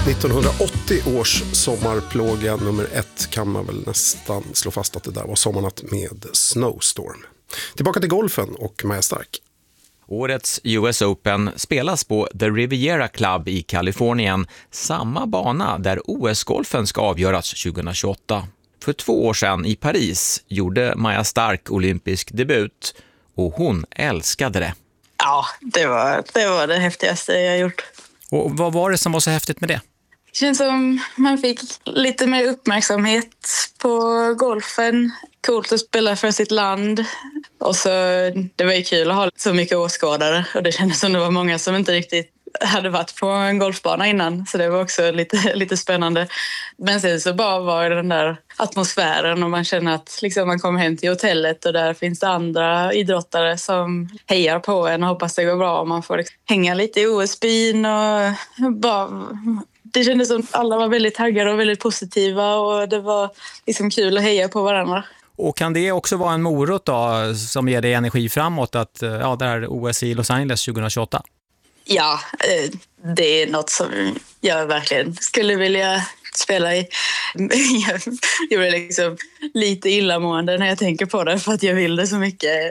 1980 års sommarplåga nummer 1 kan man väl nästan slå fast att det där var sommarnatt med Snowstorm. Tillbaka till golfen och Maja Stark. Årets US Open spelas på The Riviera Club i Kalifornien, samma bana där OS-golfen ska avgöras 2028. För 2 år sedan i Paris gjorde Maja Stark olympisk debut och hon älskade det. Ja, det var det häftigaste jag gjort. Och vad var det som var så häftigt med det? Det känns som man fick lite mer uppmärksamhet på golfen. Coolt att spela för sitt land. Och så, det var ju kul att ha så mycket åskådare. Och det kändes som det var många som inte riktigt hade varit på en golfbana innan. Så det var också lite spännande. Men sen så bara var det den där atmosfären och man känner att liksom man kommer hem till hotellet och där finns det andra idrottare som hejar på en och hoppas det går bra. Och man får liksom hänga lite i OS-byn och bara... Det kändes som alla var väldigt taggade och väldigt positiva och det var liksom kul att heja på varandra. Och kan det också vara en morot då, som ger dig energi framåt att det här OS i Los Angeles 2028? Ja, det är något som jag verkligen skulle vilja spela i. Jag blir liksom lite illamående när jag tänker på det för att jag vill det så mycket.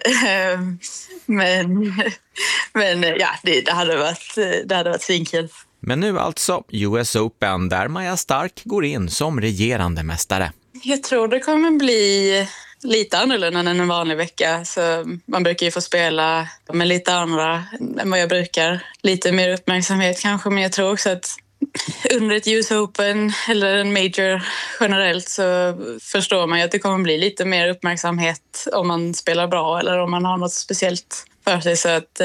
Men ja, det hade varit svinkul. Men nu alltså US Open där Maja Stark går in som regerande mästare. Jag tror det kommer bli lite annorlunda än en vanlig vecka. Så man brukar ju få spela med lite andra än vad jag brukar. Lite mer uppmärksamhet kanske, men jag tror också att under ett US Open eller en major generellt så förstår man ju att det kommer bli lite mer uppmärksamhet om man spelar bra eller om man har något speciellt för sig. Så att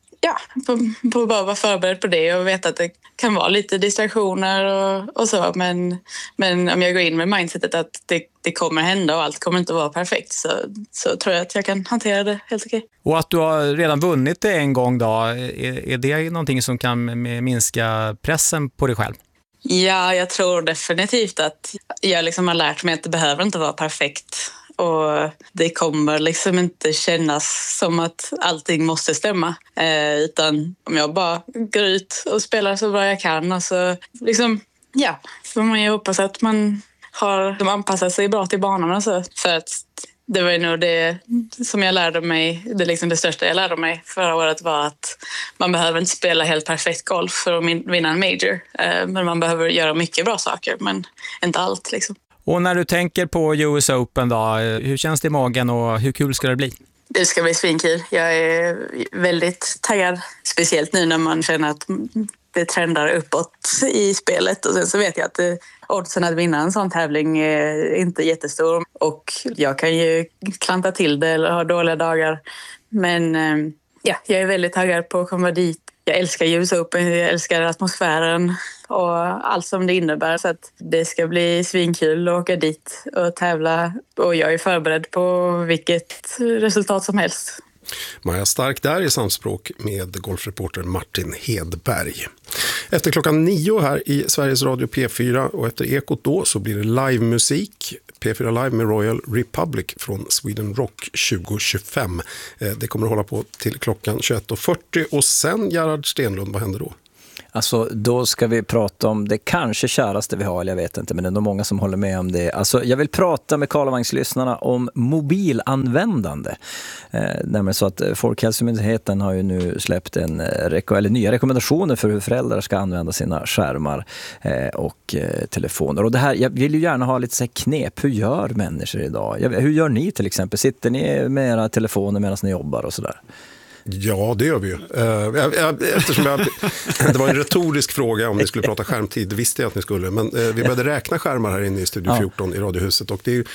får bara vara förberedd på det och veta att det kan vara lite distraktioner och så. Men om jag går in med mindsetet att det kommer hända och allt kommer inte vara perfekt så tror jag att jag kan hantera det helt okej. Och att du har redan vunnit det en gång då, är det någonting som kan minska pressen på dig själv? Ja, jag tror definitivt att jag liksom har lärt mig att det behöver inte vara perfekt. Och det kommer liksom inte kännas som att allting måste stämma. Utan om jag bara går ut och spelar så bra jag kan. Och så liksom, får man ju hoppas att man har anpassat sig bra till banan och så. För att det var ju nog det som jag lärde mig, det största jag lärde mig förra året var att man behöver inte spela helt perfekt golf för att vinna en major. Men man behöver göra mycket bra saker, men inte allt liksom. Och när du tänker på US Open då, hur känns det i magen och hur kul ska det bli? Det ska bli svinkul. Jag är väldigt taggad. Speciellt nu när man känner att det trendar uppåt i spelet. Och sen så vet jag att oddsen att vinna en sån tävling är inte jättestor. Och jag kan ju klanta till det eller ha dåliga dagar. Men jag är väldigt taggad på att komma dit. Jag älskar US Open, jag älskar atmosfären och allt som det innebär. Så att det ska bli svinkul att åka dit och tävla. Och jag är förberedd på vilket resultat som helst. Maja Stark där i samspråk med golfreporter Martin Hedberg. Efter klockan 9 här i Sveriges Radio P4 och efter Ekot då så blir det livemusik. P4 Live med Royal Republic från Sweden Rock 2025. Det kommer att hålla på till klockan 21.40 och sen Gerhard Stenlund, vad händer då? Alltså då ska vi prata om det kanske käraste vi har, eller jag vet inte, men det är nog många som håller med om det. Alltså jag vill prata med Karlavagnslyssnarna om mobilanvändande. Nämligen så att Folkhälsomyndigheten har ju nu släppt nya rekommendationer för hur föräldrar ska använda sina skärmar och telefoner. Och det här, jag vill ju gärna ha lite så här knep. Hur gör människor idag? Hur gör ni till exempel? Sitter ni med era telefoner medan ni jobbar och sådär? Ja, det gör vi ju. Eftersom det var en retorisk fråga om ni skulle prata skärmtid, visste jag att ni skulle. Men vi började räkna skärmar här inne i Studio 14 i Radiohuset. Och det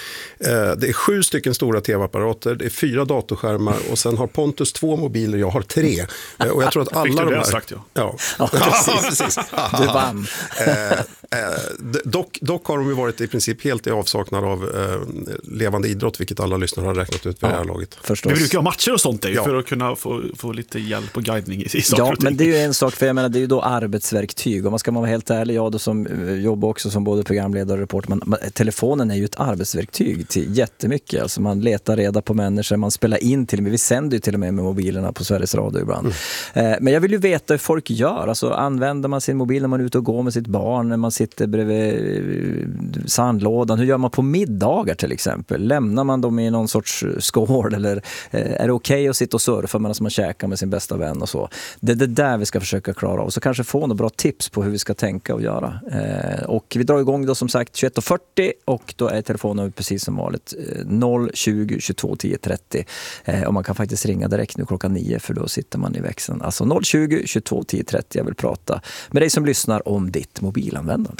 är 7 stycken stora tv-apparater, det är 4 datorskärmar och sen har Pontus 2 mobiler, jag har 3. Och jag tror att alla de här... Ja, precis. Du vann. Dock har de ju varit i princip helt i avsaknad av levande idrott, vilket alla lyssnare har räknat ut vid det här laget. Förstås. Vi brukar ha matcher och sånt för att kunna få lite hjälp och guidning i saker. Ja, men det är ju en sak, för jag menar, det är ju då arbetsverktyg. Och man ska vara helt ärlig, jag då som jobbar också som både programledare och reporter, telefonen är ju ett arbetsverktyg till jättemycket. Alltså man letar reda på människor, man spelar in till och med, vi sänder ju till och med mobilerna på Sveriges Radio ibland. Men jag vill ju veta hur folk gör. Alltså använder man sin mobil när man är ute och går med sitt barn, när man sitter bredvid sandlådan? Hur gör man på middagar till exempel? Lämnar man dem i någon sorts skål, eller är det okej att sitta och surfa medan man käkar med sin bästa vän och så? Det är det där vi ska försöka klara av. Så kanske få några bra tips på hur vi ska tänka och göra. Och vi drar igång då som sagt 21.40 och då är telefonen precis som vanligt 020 22 10 30. Och man kan faktiskt ringa direkt nu klockan 9, för då sitter man i växeln. Alltså 020 22 10 30. Jag vill prata med dig som lyssnar om ditt mobilanvändande.